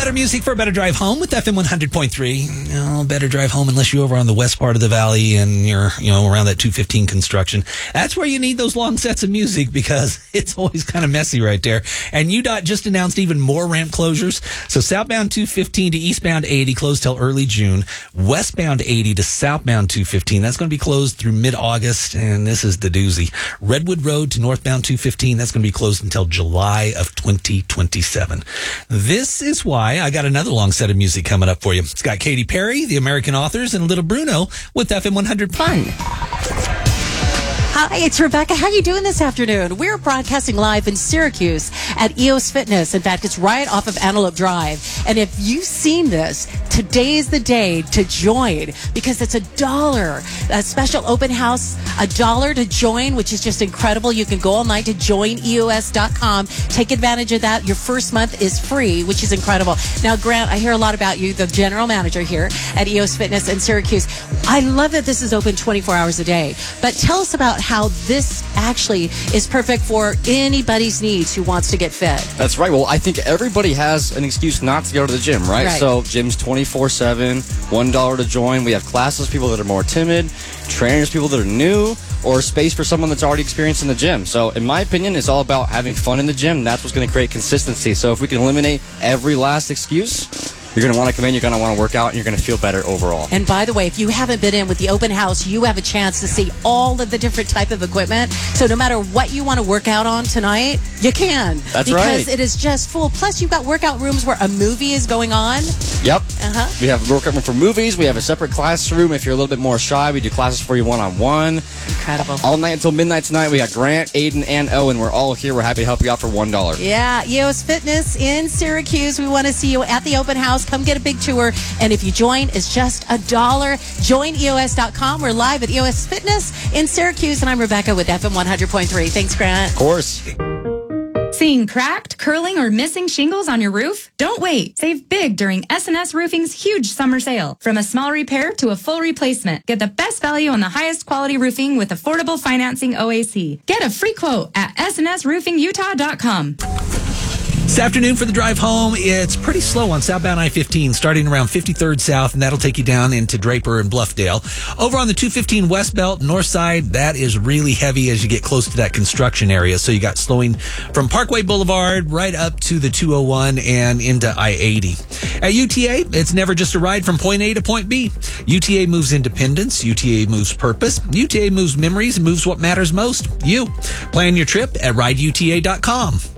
Better music for a better drive home with FM 100.3. Better drive home unless you're over on the west part of the valley and you're, around that 215 construction. That's where you need those long sets of music because it's always kind of messy right there. And UDOT just announced even more ramp closures. So southbound 215 to eastbound 80 closed till early June. Westbound 80 to southbound 215, that's going to be closed through mid-August. And this is the doozy. Redwood Road to northbound 215, that's going to be closed until July of 2027. This is why I got another long set of music coming up for you. It's got Katy Perry, the American Authors, and Little Bruno with FM 100 Fun. Hi, it's Rebecca. How are you doing this afternoon? We're broadcasting live in Syracuse at EOS Fitness. In fact, it's right off of Antelope Drive. And if you've seen this, today is the day to join because it's $1. A special open house, $1 to join, which is just incredible. You can go online to joineos.com. Take advantage of that. Your first month is free, which is incredible. Now, Grant, I hear a lot about you, the general manager here at EOS Fitness in Syracuse. I love that this is open 24 hours a day. But tell us about how this actually is perfect for anybody's needs who wants to get fit. That's right. Well, I think everybody has an excuse not to go to the gym, right? So gym's 24/7, $1 to join. We have classes, people that are more timid, trainers, people that are new, or space for someone that's already experienced in the gym. So in my opinion, it's all about having fun in the gym. That's what's going to create consistency. So if we can eliminate every last excuse, you're going to want to come in, you're going to want to work out, and you're going to feel better overall. And by the way, if you haven't been in with the open house, you have a chance to see all of the different type of equipment. So no matter what you want to work out on tonight, you can. That's right. Because it is just full. Plus, you've got workout rooms where a movie is going on. Yep. We have a workout room for movies. We have a separate classroom. If you're a little bit more shy, we do classes for you one-on-one. Incredible. All night until midnight tonight. We got Grant, Aiden, and Owen. We're all here. We're happy to help you out for $1. Yeah, EOS Fitness in Syracuse. We want to see you at the open house. Come get a big tour. And if you join, it's just $1. JoinEOS.com. We're live at EOS Fitness in Syracuse. And I'm Rebecca with FM 100.3. Thanks, Grant. Of course. Seeing cracked, curling, or missing shingles on your roof? Don't wait. Save big during S&S Roofing's huge summer sale. From a small repair to a full replacement, get the best value on the highest quality roofing with affordable financing OAC. Get a free quote at snsroofingutah.com. This afternoon for the drive home, it's pretty slow on southbound I-15, starting around 53rd South, and that'll take you down into Draper and Bluffdale. Over on the 215 West Belt, north side, that is really heavy as you get close to that construction area. So you got slowing from Parkway Boulevard right up to the 201 and into I-80. At UTA, it's never just a ride from point A to point B. UTA moves independence. UTA moves purpose. UTA moves memories and moves what matters most, you. Plan your trip at rideuta.com.